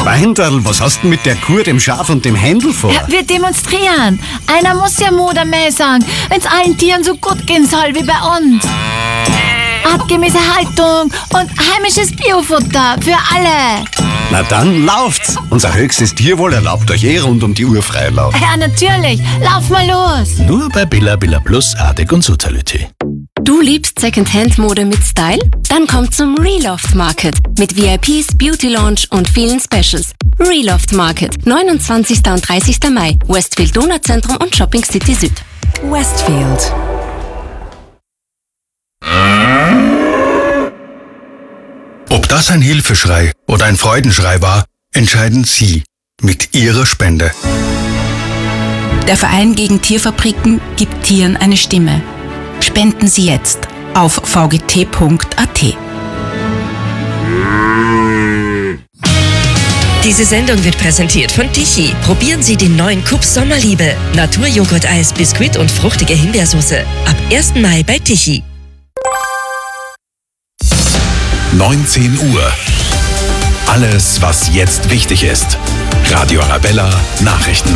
Schweinderl, was hast du mit der Kuh, dem Schaf und dem Händel vor? Ja, wir demonstrieren. Einer muss ja Modermäh sagen, wenn's allen Tieren so gut gehen soll wie bei uns. Artgemäße Haltung und heimisches Biofutter für alle. Na dann lauft's. Unser höchstes Tierwohl erlaubt euch rund um die Uhr Freilauf. Ja, natürlich. Lauf mal los. Nur bei Billa Plus, Artig und Soziality. Du liebst Secondhand-Mode mit Style? Dann komm zum Reloft Market mit VIPs, Beauty Lounge und vielen Specials. Reloft Market, 29. und 30. Mai, Westfield Donauzentrum und Shopping City Süd. Westfield. Ob das ein Hilfeschrei oder ein Freudenschrei war, entscheiden Sie mit Ihrer Spende. Der Verein gegen Tierfabriken gibt Tieren eine Stimme. Spenden Sie jetzt auf vgt.at. Diese Sendung wird präsentiert von Tichy. Probieren Sie den neuen Kups Sommerliebe. Naturjoghurt-Eis, Biskuit und fruchtige Himbeersoße. Ab 1. Mai bei Tichy. 19 Uhr. Alles, was jetzt wichtig ist. Radio Arabella Nachrichten.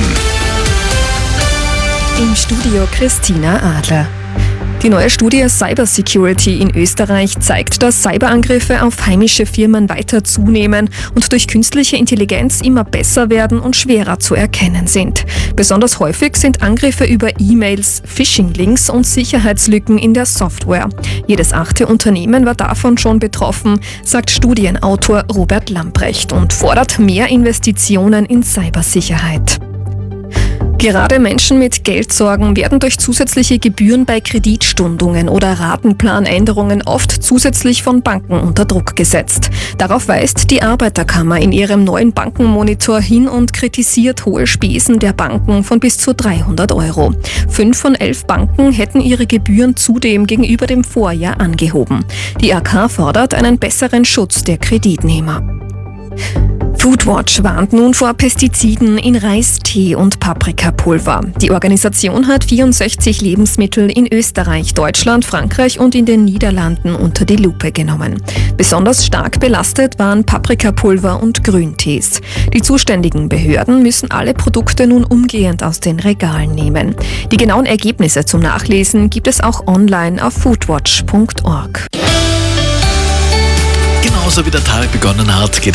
Im Studio Christina Adler. Die neue Studie Cybersecurity in Österreich zeigt, dass Cyberangriffe auf heimische Firmen weiter zunehmen und durch künstliche Intelligenz immer besser werden und schwerer zu erkennen sind. Besonders häufig sind Angriffe über E-Mails, Phishing-Links und Sicherheitslücken in der Software. Jedes 8. Unternehmen war davon schon betroffen, sagt Studienautor Robert Lamprecht und fordert mehr Investitionen in Cybersicherheit. Gerade Menschen mit Geldsorgen werden durch zusätzliche Gebühren bei Kreditstundungen oder Ratenplanänderungen oft zusätzlich von Banken unter Druck gesetzt. Darauf weist die Arbeiterkammer in ihrem neuen Bankenmonitor hin und kritisiert hohe Spesen der Banken von bis zu 300 €. 5 von 11 Banken hätten ihre Gebühren zudem gegenüber dem Vorjahr angehoben. Die AK fordert einen besseren Schutz der Kreditnehmer. Foodwatch warnt nun vor Pestiziden in Reistee und Paprikapulver. Die Organisation hat 64 Lebensmittel in Österreich, Deutschland, Frankreich und in den Niederlanden unter die Lupe genommen. Besonders stark belastet waren Paprikapulver und Grüntees. Die zuständigen Behörden müssen alle Produkte nun umgehend aus den Regalen nehmen. Die genauen Ergebnisse zum Nachlesen gibt es auch online auf foodwatch.org. Genauso wie der Tag begonnen hat, geht